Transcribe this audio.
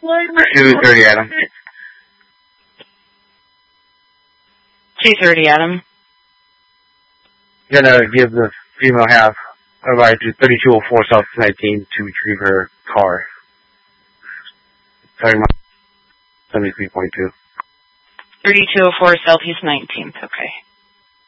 2:30, Adam. 2:30, Adam. Gonna give the female half a ride to 3204 South 19 to retrieve her car. Sorry, 73.2. 3204 Southeast 19th, okay.